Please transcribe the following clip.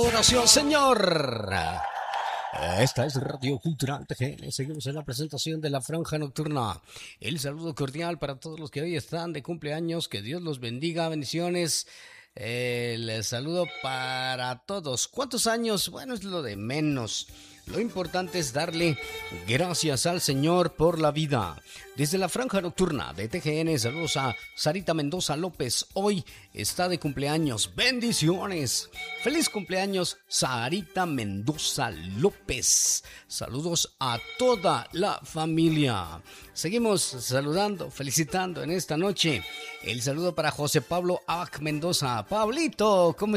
Oración, Señor. Esta es Radio Cultural TGN. Seguimos en la presentación de la Franja Nocturna. El saludo cordial para todos los que hoy están de cumpleaños. Que Dios los bendiga. Bendiciones. El saludo para todos. ¿Cuántos años? Bueno, es lo de menos. Lo importante es darle gracias al Señor por la vida. Desde la Franja Nocturna de TGN, saludos a Sarita Mendoza López. Hoy está de cumpleaños. ¡Bendiciones! ¡Feliz cumpleaños, Sarita Mendoza López! Saludos a toda la familia. Seguimos saludando, felicitando en esta noche. El saludo para José Pablo Abac Mendoza. Pablito, ¿cómo